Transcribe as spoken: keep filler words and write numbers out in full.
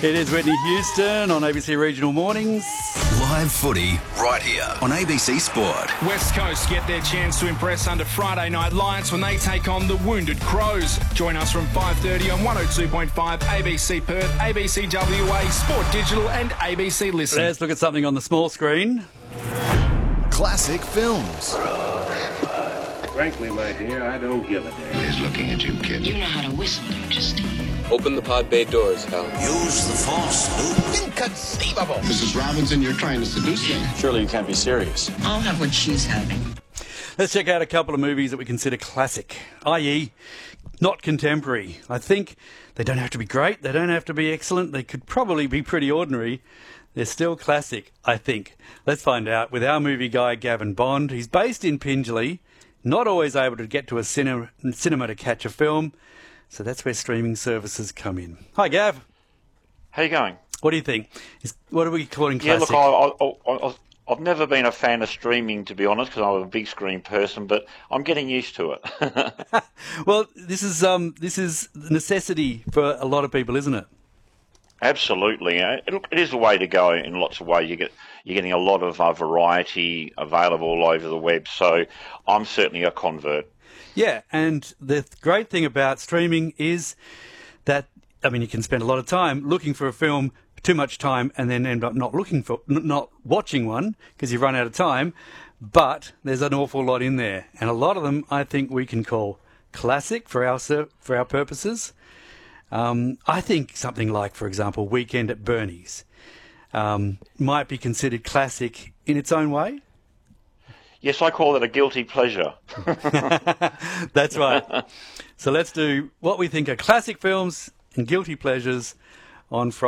It is Whitney Houston on A B C Regional Mornings. Live footy right here on A B C Sport. West Coast get their chance to impress under Friday Night Lights when they take on the Wounded Crows. Join us from five thirty on one oh two point five A B C Perth, A B C W A, Sport Digital and A B C Listen. Let's look at something on the small screen. Classic films. Frankly, my dear, I don't give a damn. He's looking at you, kid. You know how to whistle, don't you, Steve? Open the pod bay doors, Hal. Use the force, Luke. Inconceivable. Missus Robinson, you're trying to seduce me. Surely you can't be serious. I'll have what she's having. Let's check out a couple of movies that we consider classic, that is not contemporary. I think they don't have to be great, they don't have to be excellent, they could probably be pretty ordinary. They're still classic, I think. Let's find out with our movie guy, Gavin Bond. He's based in Pingelly, not always able to get to a cinema, cinema to catch a film, so that's where streaming services come in. Hi, Gav. How you going? What do you think? Is, what are we calling Yeah, classic? look, I, I, I, I've never been a fan of streaming, to be honest, because I'm a big screen person, but I'm getting used to it. Well, this is um, this is the necessity for a lot of people, isn't it? Absolutely. Uh, It, it is the way to go in lots of ways. You get, you're getting a lot of uh, variety available all over the web, so I'm certainly a convert. Yeah, and the great thing about streaming is that, I mean, you can spend a lot of time looking for a film, too much time, and then end up not looking for, n- not watching one because you've run out of time. But there's an awful lot in there, and a lot of them I think we can call classic for our ser- for our purposes. Um, I think something like, for example, Weekend at Bernie's um, might be considered classic in its own way. Yes, I call it a guilty pleasure. That's right. So let's do what we think are classic films and guilty pleasures on Friday.